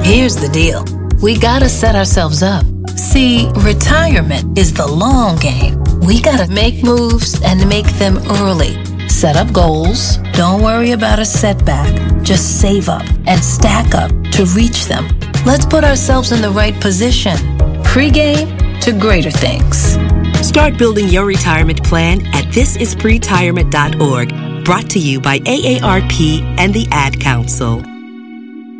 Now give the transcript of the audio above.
Here's the deal. We gotta set ourselves up. See, retirement is the long game. We gotta make moves and make them early. Set up goals. Don't worry about a setback. Just save up and stack up to reach them. Let's put ourselves in the right position. Pre-game to greater things. Start building your retirement plan at thisispretirement.org. Brought to you by AARP and the Ad Council.